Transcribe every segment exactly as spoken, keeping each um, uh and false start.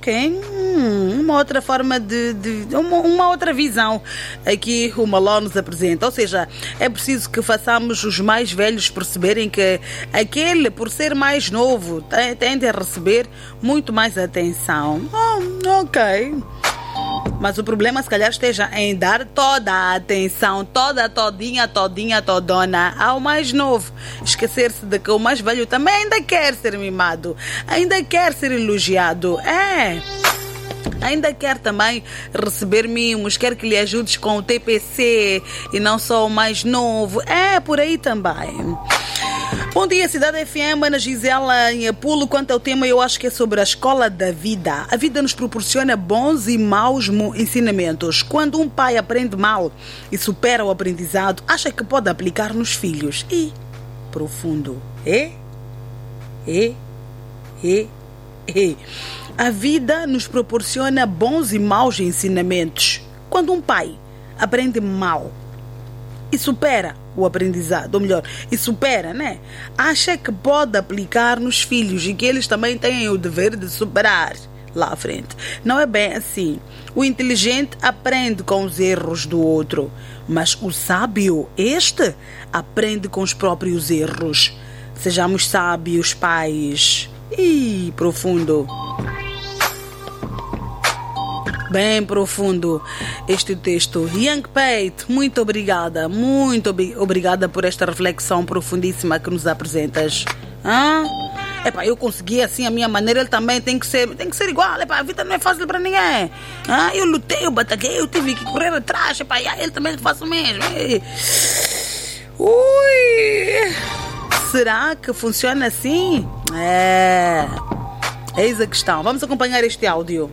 ok. Hum, uma outra forma de... de uma, uma outra visão aqui o Maló nos apresenta. Ou seja, é preciso que façamos os mais velhos perceberem que aquele, por ser mais novo, tende a receber muito mais atenção. Oh, ok. Mas o problema, se calhar, esteja em dar toda a atenção, toda, todinha, todinha, todona ao mais novo. Esquecer-se de que o mais velho também ainda quer ser mimado, ainda quer ser elogiado. É... Ainda quer também receber mimos, quer que lhe ajudes com o T P C e não só o mais novo. É, por aí também. Bom dia, Cidade F M, Ana Gisela em Apulo. Quanto ao tema, eu acho que é sobre a escola da vida. A vida nos proporciona bons e maus ensinamentos. Quando um pai aprende mal e supera o aprendizado, acha que pode aplicar nos filhos. E, profundo, é? É? É? É? A vida nos proporciona bons e maus ensinamentos. Quando um pai aprende mal e supera o aprendizado, ou melhor, e supera, né? Acha que pode aplicar nos filhos e que eles também têm o dever de superar lá à frente. Não é bem assim. O inteligente aprende com os erros do outro, mas o sábio, este, aprende com os próprios erros. Sejamos sábios, pais. Ih, profundo. Bem profundo este texto. Young Pate, muito obrigada, muito ob- obrigada por esta reflexão profundíssima que nos apresentas. Hã? Epá, eu consegui assim a minha maneira, ele também tem que ser, tem que ser igual. Epá, a vida não é fácil para ninguém. Hã? Eu lutei, eu bataguei, eu tive que correr atrás. Epá, ele também faz o mesmo. Ui! Será que funciona assim? É. Eis a questão. Vamos acompanhar este áudio.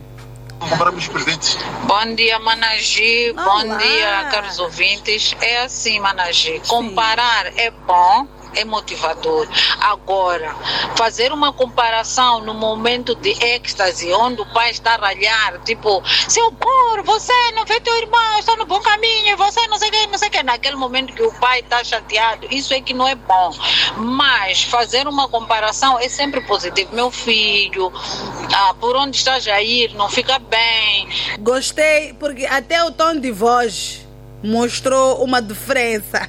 Bom dia, Managi. Olá. Bom dia, caros ouvintes. É assim, Managi. Comparar é bom, é motivador. Agora, fazer uma comparação no momento de êxtase, onde o pai está a ralhar, tipo, seu porco, você não vê teu irmão, está no bom caminho, você não sei o que, não sei o que, naquele momento que o pai está chateado, isso é que não é bom. Mas fazer uma comparação é sempre positivo. Meu filho, ah, por onde estás a ir, não fica bem. Gostei, porque até o tom de voz mostrou uma diferença.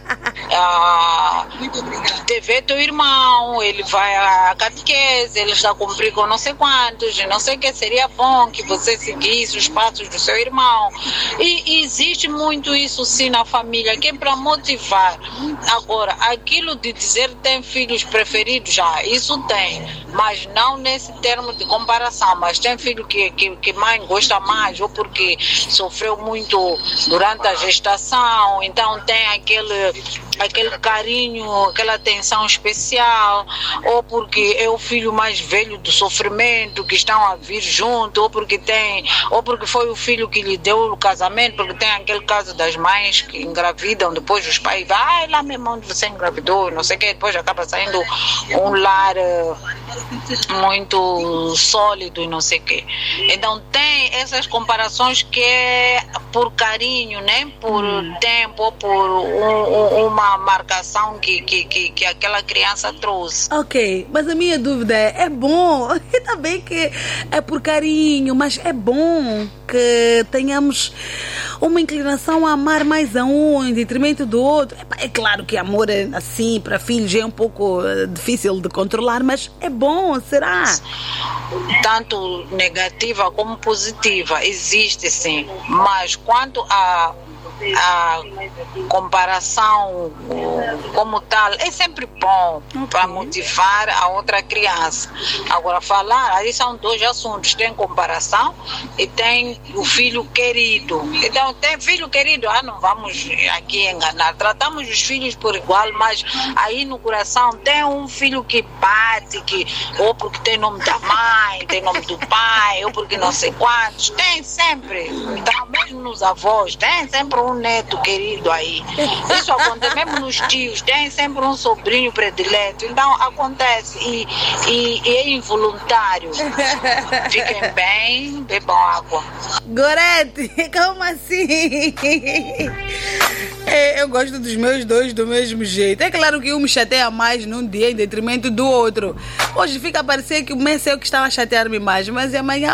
Ah, te vê teu irmão, ele vai à catequese, ele está a cumprir com não sei quantos, não sei o que, seria bom que você seguisse os passos do seu irmão. E, e existe muito isso sim na família, que é para motivar. Agora, aquilo de dizer que tem filhos preferidos, já, isso tem, mas não nesse termo de comparação. Mas tem filho que, que, que mãe gosta mais, ou porque sofreu muito durante a gestação, então tem aquele aquele carinho, aquela atenção especial, ou porque é o filho mais velho do sofrimento que estão a vir junto, ou porque tem, ou porque foi o filho que lhe deu o casamento, porque tem aquele caso das mães que engravidam, depois os pais vão, ah, lá mesmo onde você engravidou, não sei o que, depois acaba saindo um lar uh, muito sólido e não sei o que. Então tem essas comparações que é por carinho, né? Por hum. tempo, ou por um, um, uma marcação que, que, que, que aquela criança trouxe. Ok, mas a minha dúvida é, é bom, está bem que é por carinho, mas é bom que tenhamos uma inclinação a amar mais a um em detrimento do outro. É, é claro que amor é assim para filhos é um pouco uh, difícil de controlar, mas é bom, será? Tanto negativa como positiva, existe sim, mas quanto a a comparação como tal é sempre bom, okay, para motivar a outra criança. Agora, falar, aí são dois assuntos, tem comparação e tem o filho querido. Então, tem filho querido, ah, não vamos aqui enganar, tratamos os filhos por igual, mas aí no coração tem um filho que bate, que, ou porque tem nome da mãe, tem nome do pai, ou porque não sei quantos, tem sempre, então, mesmo nos avós, tem sempre um neto querido aí. Isso acontece mesmo nos tios, tem sempre um sobrinho predileto. Então acontece e, e, e é involuntário. Fiquem bem, bebam água. Gorete, como assim? É, eu gosto dos meus dois do mesmo jeito. É claro que um me chateia mais num dia em detrimento do outro. Hoje fica a parecer que o mês é o que estava a chatear-me mais, mas amanhã